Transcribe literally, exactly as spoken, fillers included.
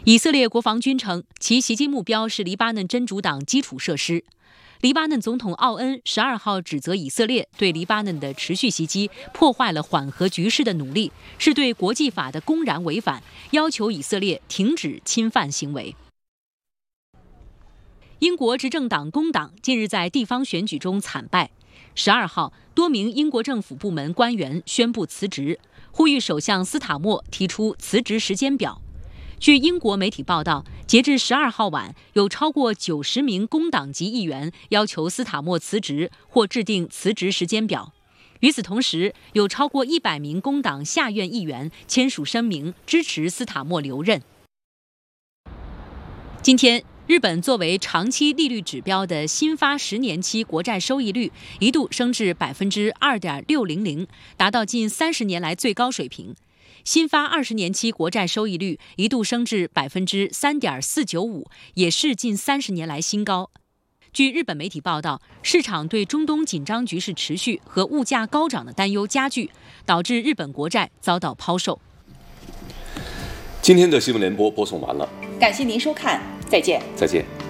以色列国防军称，其袭击目标是黎巴嫩真主党基础设施。黎巴嫩总统奥恩十二号指责以色列对黎巴嫩的持续袭击破坏了缓和局势的努力，是对国际法的公然违反，要求以色列停止侵犯行为。英国执政党工党近日在地方选举中惨败。十二号，多名英国政府部门官员宣布辞职，呼吁首相斯塔默提出辞职时间表。据英国媒体报道，截至十二号晚，有超过九十名工党籍议员要求斯塔默辞职或制定辞职时间表。与此同时，有超过一百名工党下院议员签署声明，支持斯塔默留任。今天，日本作为长期利率指标的新发十年期国债收益率一度升至百分之二点六零零，达到近三十年来最高水平。新发二十年期国债收益率一度升至百分之三点四九五，也是近三十年来新高。据日本媒体报道，市场对中东紧张局势持续和物价高涨的担忧加剧，导致日本国债遭到抛售。 今天的新闻联播播送完了， 感谢您收看，再见。 再见。